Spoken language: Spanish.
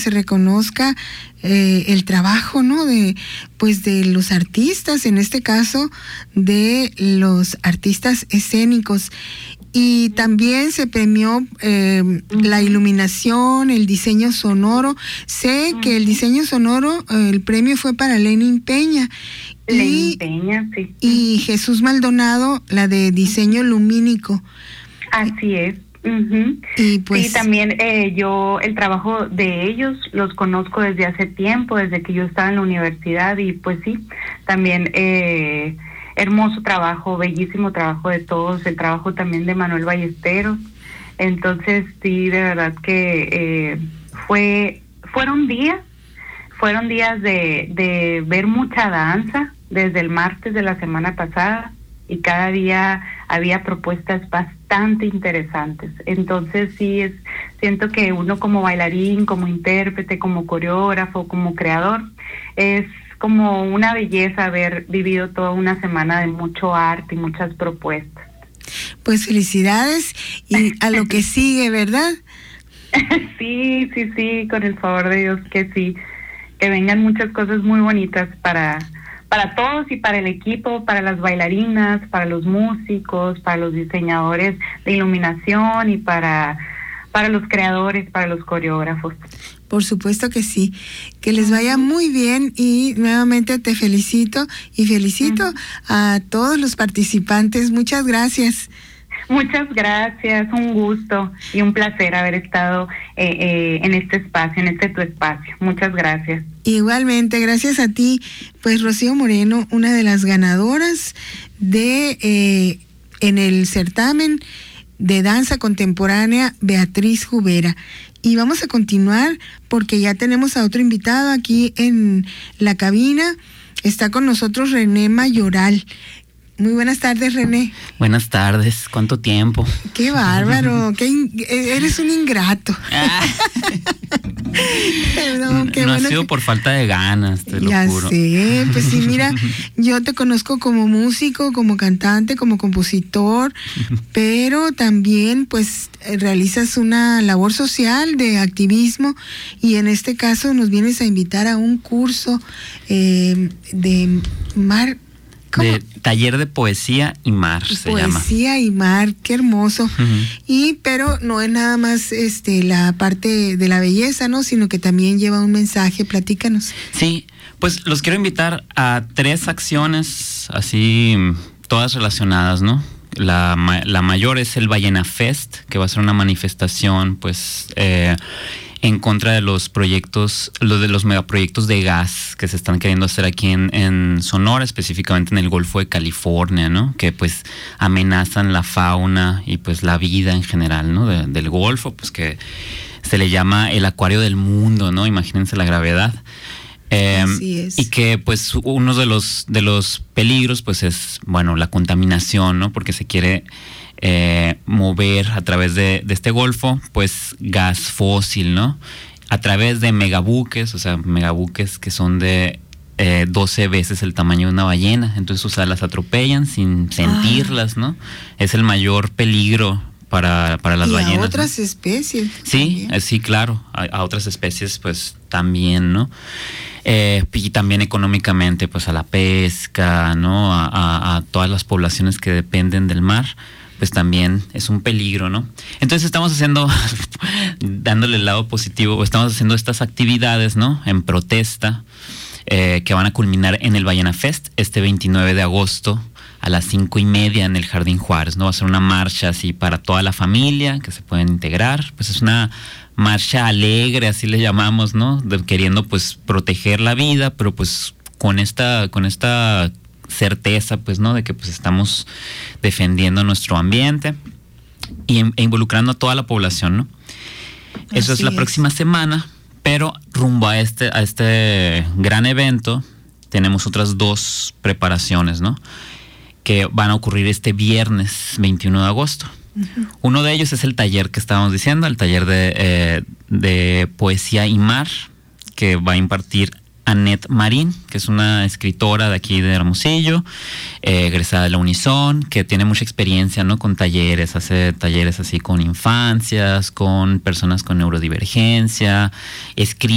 se reconozca el trabajo, ¿no? De los artistas, en este caso de los artistas escénicos. Y también se premió la iluminación, el diseño sonoro. Sé que el diseño sonoro, el premio fue para Lenin Peña. Lenin Peña, sí. Y Jesús Maldonado, la de diseño lumínico. Así es. Uh-huh. Y pues, sí, también yo el trabajo de ellos los conozco desde hace tiempo, desde que yo estaba en la universidad, y pues sí, también hermoso trabajo, bellísimo trabajo de todos, el trabajo también de Manuel Ballesteros. Entonces sí, de verdad que fueron días de ver mucha danza desde el martes de la semana pasada, y cada día había propuestas bastante interesantes. Entonces sí, siento que uno como bailarín, como intérprete, como coreógrafo, como creador, es como una belleza haber vivido toda una semana de mucho arte y muchas propuestas. Pues felicidades y a lo que sigue, ¿verdad? Sí, con el favor de Dios que sí, que vengan muchas cosas muy bonitas para todos y para el equipo, para las bailarinas, para los músicos, para los diseñadores de iluminación y para los creadores, para los coreógrafos. Por supuesto que sí, que les vaya muy bien, y nuevamente te felicito y felicito a todos los participantes. Muchas gracias. Muchas gracias, un gusto y un placer haber estado en este espacio, en tu espacio. Muchas gracias. Igualmente, gracias a ti. Pues Rocío Moreno, una de las ganadoras en el certamen de danza contemporánea Beatriz Jubera. Y vamos a continuar porque ya tenemos a otro invitado aquí en la cabina. Está con nosotros René Mayoral. Muy buenas tardes, René. Buenas tardes, ¿cuánto tiempo? ¡Qué bárbaro! Eres un ingrato. Perdón, no ha sido por falta de ganas, te lo juro. Ya sé, pues sí, mira, yo te conozco como músico, como cantante, como compositor, pero también pues realizas una labor social de activismo, y en este caso nos vienes a invitar a un curso de taller de poesía y mar, se llama. Poesía y mar, qué hermoso. Pero no es nada más la parte de la belleza, ¿no? Sino que también lleva un mensaje. Platícanos. Sí, pues los quiero invitar a 3 acciones, así todas relacionadas, ¿no? La mayor es el Ballena Fest, que va a ser una manifestación, pues, en contra de los proyectos, de los megaproyectos de gas que se están queriendo hacer aquí en Sonora, específicamente en el Golfo de California, ¿no? Que pues amenazan la fauna y pues la vida en general, ¿no? Del Golfo, pues que se le llama el acuario del mundo, ¿no? Imagínense la gravedad. Así es. Y que pues uno de los peligros pues es, bueno, la contaminación, ¿no? Porque se quiere mover a través de este golfo pues gas fósil, ¿no? A través de megabuques, o sea, megabuques que son de 12 veces el tamaño de una ballena. Entonces, o sea, las atropellan sin sentirlas, ¿no? Es el mayor peligro para las ballenas. Y a otras especies. Sí, sí, claro. A otras especies, pues, también, ¿no? Y también económicamente, pues, a la pesca, ¿no? A todas las poblaciones que dependen del mar, pues también es un peligro, ¿no? Entonces estamos haciendo, dándole el lado positivo, estamos haciendo estas actividades, ¿no? En protesta, que van a culminar en el Ballena Fest este 29 de agosto a las 5:30 en el Jardín Juárez, ¿no? Va a ser una marcha así para toda la familia, que se pueden integrar. Pues es una marcha alegre, así le llamamos, ¿no? Queriendo pues proteger la vida, pero pues con esta certeza, pues, ¿no? De que pues estamos defendiendo nuestro ambiente e involucrando a toda la población, ¿no? Eso es la próxima semana, pero rumbo a este gran evento tenemos otras 2 preparaciones, ¿no? Que van a ocurrir este viernes 21 de agosto. Uno de ellos es el taller que estábamos diciendo, el taller de poesía y mar, que va a impartir Annette Marín, que es una escritora de aquí de Hermosillo, egresada de la Unison, que tiene mucha experiencia, ¿no? Con talleres, hace talleres así con infancias, con personas con neurodivergencia, escribe